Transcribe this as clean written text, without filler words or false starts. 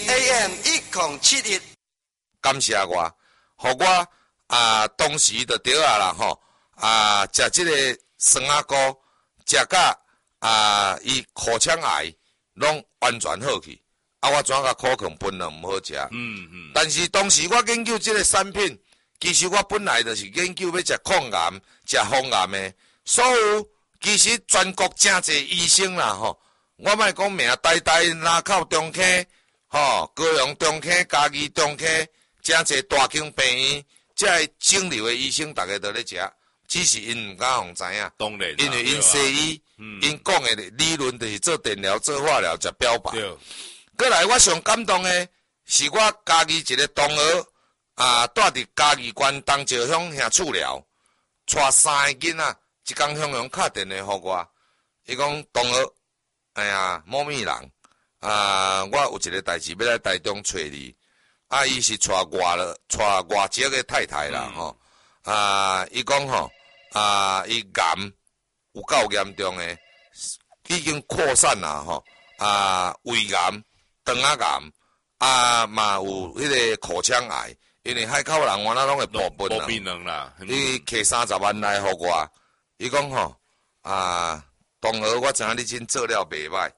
AM 1071， 感谢我，互我当时就对啊啦吼，食即个酸仔菇，食甲伊口腔癌拢完全好去，我怎甲口腔本来毋好食？但是当时我研究即个产品，其实我本来就是研究要食抗癌、食防癌的，所有其实全国真侪医生啦吼，我莫讲名台南口中溪。高雄中溪、嘉义中溪，真侪大型病院，即个整流的医生，大家都咧食，只是因毋敢互知影。 当然， 因为因西医，因讲的理论就是做电疗、做化疗、食标靶。过来，我上感动的是我家己一个同学住伫嘉义县东石乡乡厝寮，带3个囡仔，一工向阳敲电话互我，伊讲同学，哎呀，某咪人。我有一个代志要来台中找你，伊是带外籍的太太啦，吼，伊讲吼，伊癌有够严重的，已经扩散啦，吼，胃癌、肠仔癌，嘛有迄个口腔癌，因为海口人原来拢会保本啦， 伊摕30万来互我，伊讲吼，同学，我知影你真做了袂歹。